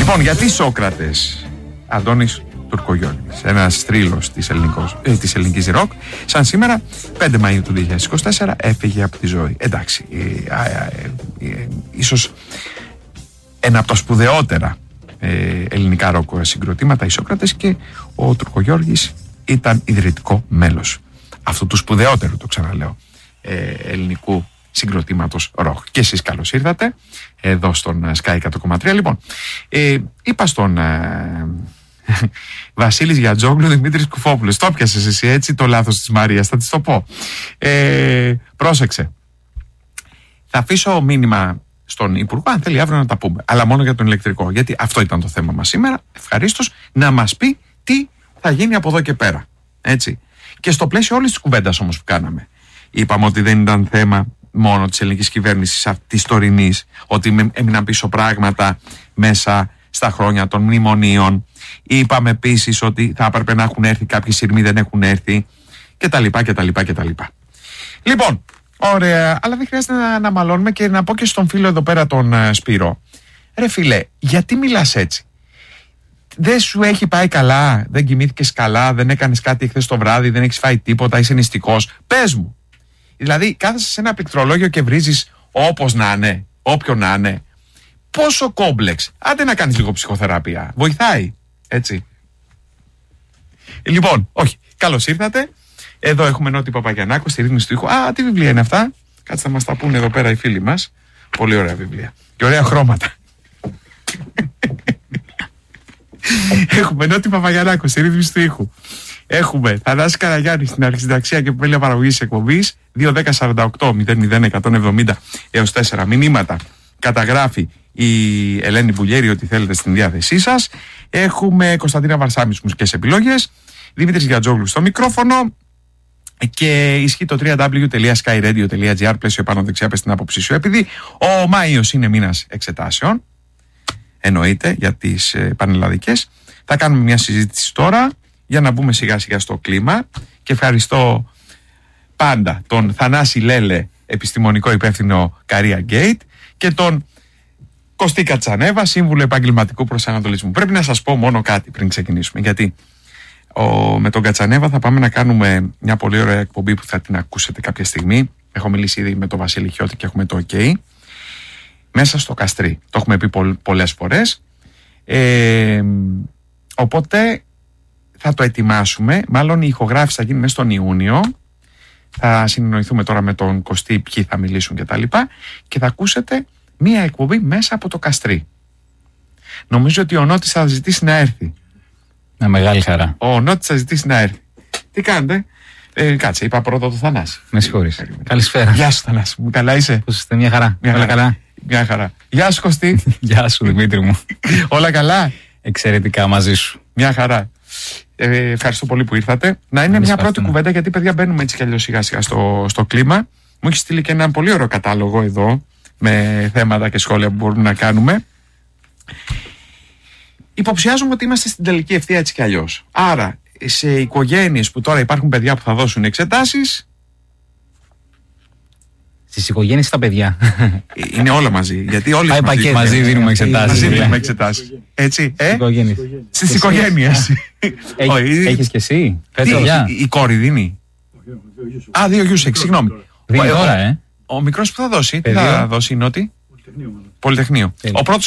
Λοιπόν, γιατί Σόκρατες? Αντώνης Τουρκογιώργης, ένας θρύλος της ελληνικής ροκ, σαν σήμερα 5 Μαΐου του 2024 έφυγε από τη ζωή. Εντάξει, ίσως ένα από τα σπουδαιότερα ελληνικά ροκ συγκροτήματα, οι Σόκρατες, και ο Τουρκογιώργης ήταν ιδρυτικό μέλος αυτού του σπουδαιότερου, το ξαναλέω, ελληνικού συγκροτήματος ροκ. Και εσείς καλώς ήρθατε εδώ στον Sky 100,3. Λοιπόν, είπα στον Βασίλης Γιατζόγλου, Δημήτρης Κουφόπουλος. Το πιάσες εσύ έτσι το λάθος της Μαρίας, θα της το πω. Πρόσεξε. Θα αφήσω μήνυμα στον Υπουργό, αν θέλει αύριο να τα πούμε, αλλά μόνο για τον ηλεκτρικό, γιατί αυτό ήταν το θέμα μας σήμερα. Ευχαρίστως να μας πει τι θα γίνει από εδώ και πέρα. Έτσι. Και στο πλαίσιο όλης της κουβέντας όμως που κάναμε, είπαμε ότι δεν ήταν θέμα μόνο της ελληνικής κυβέρνησης της τωρινής, ότι έμειναν πίσω πράγματα μέσα στα χρόνια των μνημονίων. Είπαμε επίσης ότι θα έπρεπε να έχουν έρθει κάποιοι σειρμοί, δεν έχουν έρθει, κτλ. Λοιπόν, ωραία, αλλά δεν χρειάζεται να μαλώνουμε. Και να πω και στον φίλο εδώ πέρα, τον Σπύρο, ρε φίλε, γιατί μιλάς έτσι? Δεν σου έχει πάει καλά? Δεν κοιμήθηκες καλά? Δεν έκανες κάτι χθες το βράδυ? Δεν έχεις φάει τίποτα? Είσαι νηστικός? Πες μου. Δηλαδή κάθεσαι σε ένα πληκτρολόγιο και βρίζεις όπως να είναι, όποιον να είναι. Πόσο κόμπλεξ? Άντε να κάνεις λίγο ψυχοθεραπεία. Βοηθάει, έτσι. Λοιπόν, όχι, καλώς ήρθατε. Εδώ έχουμε Νότι Παπαγιαννάκο στη ρύθμιση του ήχου. Α, τι βιβλία είναι αυτά? Κάτσε να μας τα πούνε εδώ πέρα οι φίλοι μας. Πολύ ωραία βιβλία. Και ωραία χρώματα. Έχουμε Νότι Παπαγιαννάκο στη ρύθμιση του ήχου. Έχουμε Θανάση Καραγιάννη στην αρχισυνταξία και επιμέλεια παραγωγής εκπομπής. 2-10-48-001-170 έως 4 μηνύματα. Καταγράφει η Ελένη Μπουλιέρη, ό,τι θέλετε στην διάθεσή σας. Έχουμε Κωνσταντίνα Βαρσάμι στις μουσικές επιλογές, Δημήτρης Γιατζόγλου στο μικρόφωνο, και ισχύει το www.skyradio.gr. πλαίσιο επάνω δεξιά, πες την άποψή σου. Επειδή ο Μάιος είναι μήνας εξετάσεων, εννοείται, για τις πανελλαδικές, θα κάνουμε μια συζήτηση τώρα για να μπούμε σιγά σιγά στο κλίμα. Και ευχαριστώ πάντα τον Θανάση Λέλε, επιστημονικό υπεύθυνο Καρία Γκέιτ, και τον Κωστή Κατσανέβα, σύμβουλο επαγγελματικού προσανατολισμού. Πρέπει να σας πω μόνο κάτι πριν ξεκινήσουμε, γιατί με τον Κατσανέβα θα πάμε να κάνουμε μια πολύ ωραία εκπομπή που θα την ακούσετε κάποια στιγμή. Έχω μιλήσει ήδη με τον Βασίλη Χιώτη και έχουμε το OK. Μέσα στο Καστρί. Το έχουμε πει πολλές φορές. Οπότε θα το ετοιμάσουμε. Μάλλον η ηχογράφηση θα γίνει μέσα στον Ιούνιο. Θα συνεννοηθούμε τώρα με τον Κωστή ποιοι θα μιλήσουν κτλ. Και θα ακούσετε μία εκπομπή μέσα από το Καστρί. Νομίζω ότι ο Νότης θα ζητήσει να έρθει. Με μεγάλη χαρά. Ο Νότης θα ζητήσει να έρθει. Τι κάνετε? Κάτσε, είπα πρώτα το Θανάση. Με συγχωρείς. Καλησπέρα. Γεια σου Θανάση μου, καλά είσαι? Πώς είστε? Μια χαρά. Όλα καλά. Μια χαρά. Γεια σου Κωστή. Γεια σου Δημήτρη μου. Όλα καλά? Εξαιρετικά, μαζί σου. Μια χαρά. Ευχαριστώ πολύ που ήρθατε. Να είναι μια πρώτη κουβέντα, γιατί παιδιά μπαίνουμε έτσι κι αλλιώς σιγά σιγά στο κλίμα. Μου έχει στείλει και ένα πολύ ωραίο κατάλογο εδώ με θέματα και σχόλια που μπορούμε να κάνουμε. Υποψιάζομαι ότι είμαστε στην τελική ευθεία έτσι κι αλλιώς. Άρα, σε οικογένειες που τώρα υπάρχουν παιδιά που θα δώσουν εξετάσεις. Στις οικογένειες ή στα παιδιά? Είναι όλα μαζί. Γιατί όλοι μαζί δίνουμε εξετάσεις. Έτσι, Στις οικογένειες. Έχεις και εσύ? Η κόρη δίνει? Α, 2 γιους έχει, συγγνώμη. Δίνει τώρα, Ο μικρός που θα δώσει, τι θα δώσει, η Νότη? Πολυτεχνείο. Ο πρώτος